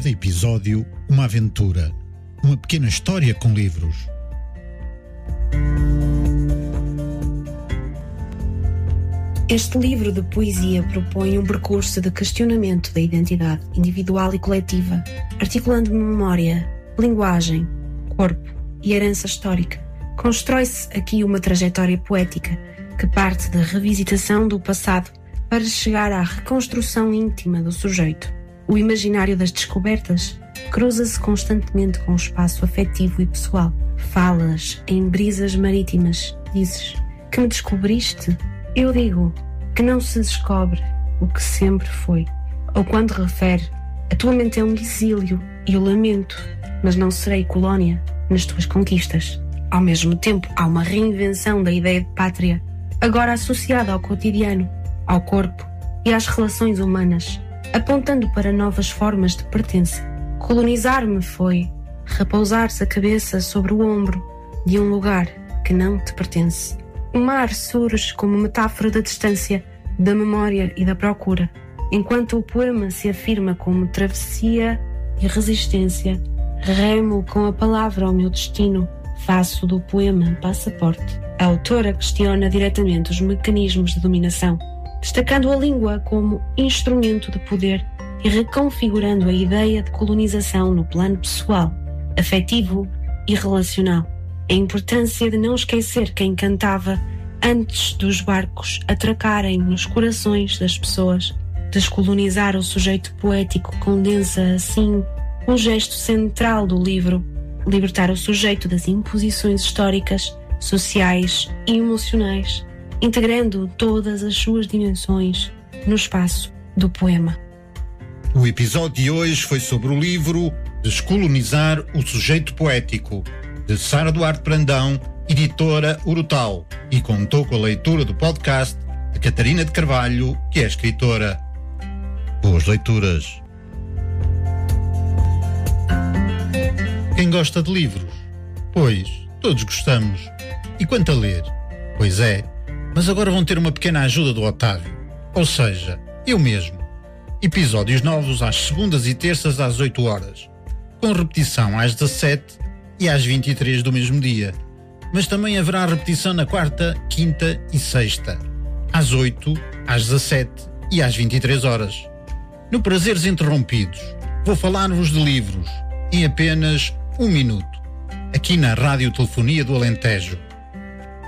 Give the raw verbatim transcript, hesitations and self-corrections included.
cada episódio, uma aventura, uma pequena história com livros. Este livro de poesia propõe um percurso de questionamento da identidade individual e coletiva, articulando memória, linguagem, corpo e herança histórica. Constrói-se aqui uma trajetória poética que parte da revisitação do passado para chegar à reconstrução íntima do sujeito. O imaginário das descobertas cruza-se constantemente com o espaço afetivo e pessoal. Falas em brisas marítimas, dizes que me descobriste. Eu digo que não se descobre o que sempre foi. Ou quando refere, a tua mente é um exílio e o lamento, mas não serei colónia nas tuas conquistas. Ao mesmo tempo, há uma reinvenção da ideia de pátria, agora associada ao cotidiano, ao corpo e às relações humanas, apontando para novas formas de pertença. Colonizar-me foi repousar-se a cabeça sobre o ombro de um lugar que não te pertence. O mar surge como metáfora da distância, da memória e da procura, enquanto o poema se afirma como travessia e resistência. Remo com a palavra ao meu destino, faço do poema passaporte. A autora questiona diretamente os mecanismos de dominação, destacando a língua como instrumento de poder e reconfigurando a ideia de colonização no plano pessoal, afetivo e relacional. A importância de não esquecer quem cantava antes dos barcos atracarem nos corações das pessoas. Descolonizar o sujeito poético condensa, assim, um gesto central do livro: libertar o sujeito das imposições históricas, sociais e emocionais, integrando todas as suas dimensões no espaço do poema. O episódio de hoje foi sobre o livro Descolonizar o Sujeito Poético, de Sara Duarte Brandão, editora Urutau, e contou com a leitura do podcast de Catarina de Carvalho, que é escritora. Boas leituras. Quem gosta de livros? Pois, todos gostamos. E quanto a ler? Pois é, mas agora vão ter uma pequena ajuda do Otávio, ou seja, eu mesmo. Episódios novos às segundas e terças às oito horas, com repetição às dezassete e às vinte e três do mesmo dia. Mas também haverá repetição na quarta, quinta e sexta, às oito, às dezassete e às vinte e três horas. No Prazeres Interrompidos, vou falar-vos de livros em apenas um minuto, aqui na Rádio Telefonia do Alentejo.